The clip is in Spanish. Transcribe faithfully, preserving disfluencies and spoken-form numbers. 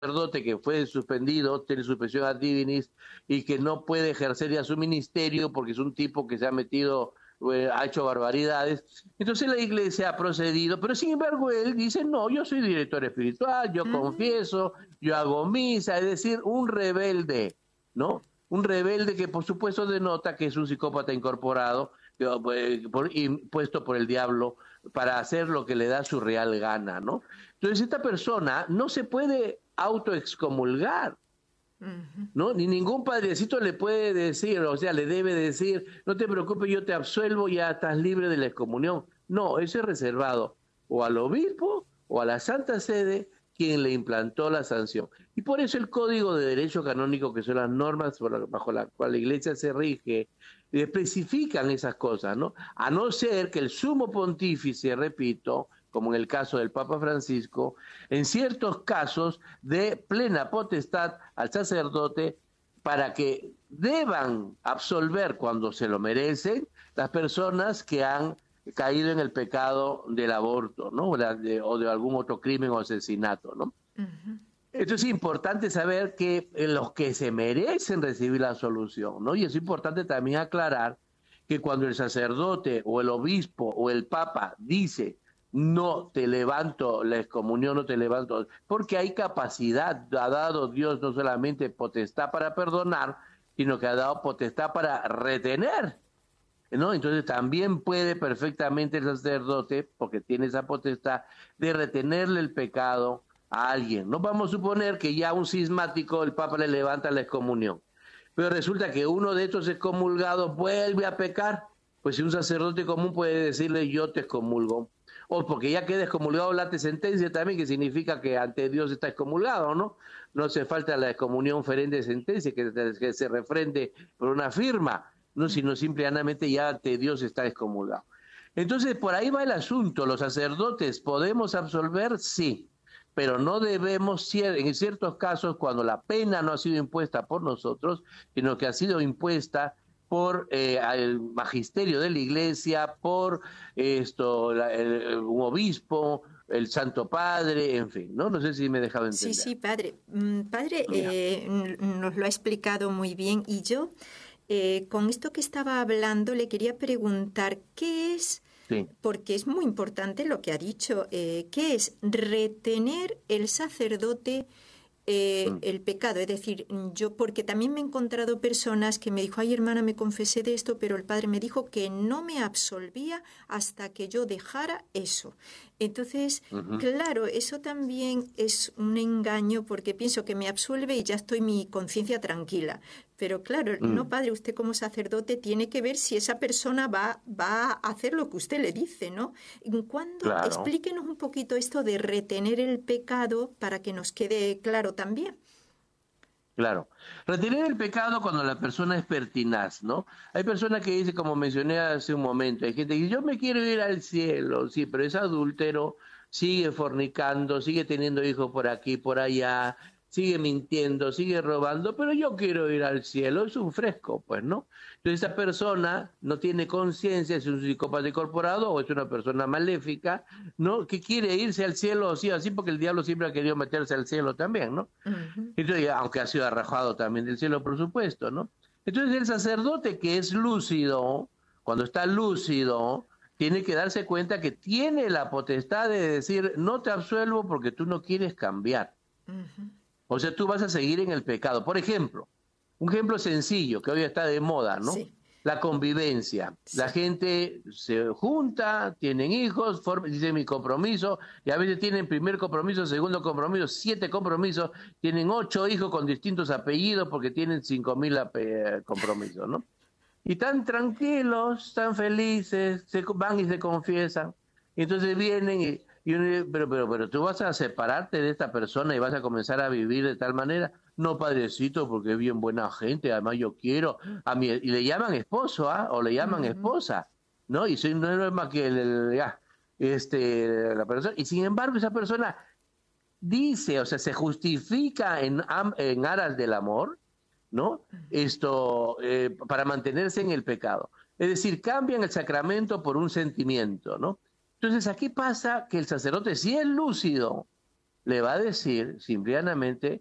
sacerdote que fue suspendido, tiene suspensión ad divinis y que no puede ejercer ya su ministerio porque es un tipo que se ha metido, eh, ha hecho barbaridades. Entonces la iglesia ha procedido, pero sin embargo él dice, no, yo soy director espiritual, yo Mm. confieso, yo hago misa, es decir, un rebelde, ¿no? Un rebelde que por supuesto denota que es un psicópata incorporado, eh, por, impuesto por el diablo para hacer lo que le da su real gana, ¿no? Entonces esta persona no se puede autoexcomulgar, Ujú. ¿no? Ni ningún padrecito le puede decir, o sea, le debe decir, no te preocupes, yo te absuelvo, ya estás libre de la excomunión. No, eso es reservado o al obispo o a la Santa Sede, quien le implantó la sanción. Y por eso el Código de Derecho Canónico, que son las normas bajo las cuales la Iglesia se rige, especifican esas cosas, ¿no? A no ser que el sumo pontífice, repito, como en el caso del Papa Francisco, en ciertos casos de plena potestad al sacerdote para que deban absolver cuando se lo merecen las personas que han caído en el pecado del aborto, ¿no? O de, o de algún otro crimen o asesinato, ¿no? Ujú. Entonces es importante saber que los que se merecen recibir la absolución, ¿no? Y es importante también aclarar que cuando el sacerdote o el obispo o el papa dice no te levanto la excomunión, no te levanto, porque hay capacidad, ha dado Dios no solamente potestad para perdonar, sino que ha dado potestad para retener, ¿no? Entonces también puede perfectamente el sacerdote, porque tiene esa potestad, de retenerle el pecado a alguien. No vamos a suponer que ya a un cismático el Papa le levanta la excomunión, pero resulta que uno de estos excomulgados vuelve a pecar, pues si un sacerdote común puede decirle yo te excomulgo, o porque ya queda excomulgado late sentencia también, que significa que ante Dios está excomulgado, ¿no? No hace falta la excomunión ferende sentencia, que, que se refrende por una firma, no, sino simplemente ya ante Dios está excomulgado. Entonces, por ahí va el asunto. ¿Los sacerdotes podemos absolver? Sí, pero no debemos, en ciertos casos, cuando la pena no ha sido impuesta por nosotros, sino que ha sido impuesta por eh, el magisterio de la Iglesia, por esto, la, el, un obispo, el Santo Padre, en fin, ¿no? No sé si me he dejado Sí, entender. sí, padre. Mm, Padre, Ya. eh, n- nos lo ha explicado muy bien y yo, eh, con esto que estaba hablando, le quería preguntar qué es, Sí. porque es muy importante lo que ha dicho, eh, qué es retener el sacerdote eh, Mm. el pecado. Es decir, yo, porque también me he encontrado personas que me dijo, ay hermana, me confesé de esto, pero el padre me dijo que no me absolvía hasta que yo dejara eso. Entonces, Uh-huh. claro, eso también es un engaño porque pienso que me absuelve y ya estoy mi conciencia tranquila. Pero claro, no, Mm. padre, usted como sacerdote tiene que ver si esa persona va, va a hacer lo que usted le dice, ¿no? ¿Cuándo? Claro. Explíquenos un poquito esto de retener el pecado para que nos quede claro también. Claro. Retener el pecado cuando la persona es pertinaz, ¿no? Hay personas que dicen, como mencioné hace un momento, hay gente que dice, yo me quiero ir al cielo, sí, pero es adúltero, sigue fornicando, sigue teniendo hijos por aquí, por allá, sigue mintiendo, sigue robando, pero yo quiero ir al cielo, es un fresco, pues, ¿no? Entonces esa persona no tiene conciencia, es un psicópata incorporado o es una persona maléfica, ¿no? Que quiere irse al cielo, sí, así porque el diablo siempre ha querido meterse al cielo también, ¿no? Ujú. Entonces, aunque ha sido arrojado también del cielo, por supuesto, ¿no? Entonces el sacerdote que es lúcido, cuando está lúcido, tiene que darse cuenta que tiene la potestad de decir, no te absuelvo porque tú no quieres cambiar. Ujú. O sea, tú vas a seguir en el pecado. Por ejemplo, un ejemplo sencillo que hoy está de moda, ¿no? Sí, La convivencia. La sí. gente se junta, tienen hijos, forma, dice mi compromiso, y a veces tienen primer compromiso, segundo compromiso, siete compromisos, tienen ocho hijos con distintos apellidos porque tienen cinco mil compromisos, ¿no? Y tan tranquilos, tan felices, se van y se confiesan. Y entonces vienen y, y uno dice, pero, pero, pero tú vas a separarte de esta persona y vas a comenzar a vivir de tal manera. No, padrecito, porque es bien buena gente, además yo quiero a mi, y le llaman esposo, ¿ah? O le llaman Ujú. esposa, ¿no? Y soy, no es más que el, el- ya, este, la persona, y sin embargo esa persona dice, o sea, se justifica en, am- en aras del amor, ¿no? Esto, eh, para mantenerse en el pecado. Es decir, cambian el sacramento por un sentimiento, ¿no? Entonces aquí pasa que el sacerdote, si es lúcido, le va a decir simplemente